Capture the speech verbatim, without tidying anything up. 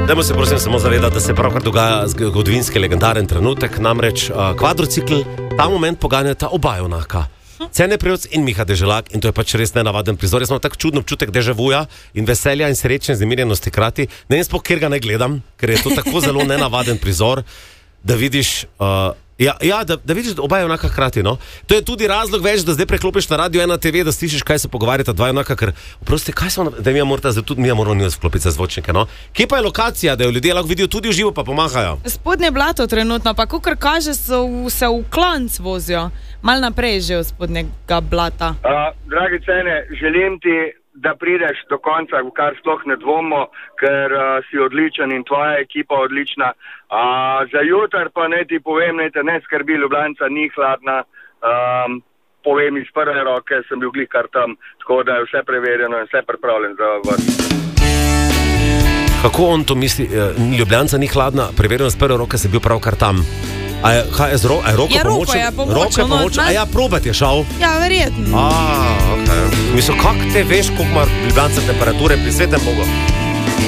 Dajmo se prosim samo zavedati, da se pravkar dogaja zgodovinski legendaren trenutek, namreč uh, kvadrocikl, ta moment poganjata oba junaka. Cene Prevc in Miha Deželak, in to je pač res nenavaden prizor. Jaz imam tak čudno občutek dežavuja in veselja in srečne zmirjenosti krati. Ne vem sploh, kjer ga ne gledam, ker je to tako zelo nenavaden prizor, da vidiš... Uh, Ja, ja da, da vidiš oba junaka hkrati, no. To je tudi razlog več, da zdaj preklopiš na Radio ena te ve, da slišiš, kaj se pogovarjata dva junaka, ker, oprosti, kaj smo, da mi morate, zdaj tudi mi moramo njih vklopiti za zvočnike, no. Kje pa je lokacija, da jo ljudje lahko vidijo tudi v živo, pa pomahajo? Spodnje blato trenutno, pa kakor kaže, so se v klanc vozijo. Mal naprej že od spodnjega blata. Uh, dragi Cene, želim ti, da prideš do konca, v kar sploh ne dvomo, ker uh, si odličen in tvoja ekipa odlična. Uh, za jutar pa ne ti povem, ne te ne skrbi, Ljubljanca ni hladna. Um, povem iz prve roke, sem bil glih kar tam, tako da je vse preverjeno in vse pripravljen za vrst. Kako on to misli? Ljubljanca ni hladna, preverjeno iz prve roke, sem bil prav kar tam. A je, kaj je z ro, a je roko ja, pomočil? Ja, roko je pomočil. No, pomočil. A ja, probat je šel? Ja, verjetno. A, okej. Okay. Mislo, kak te veš, koliko ima Ljubljanca temperature pri svetem Bogu?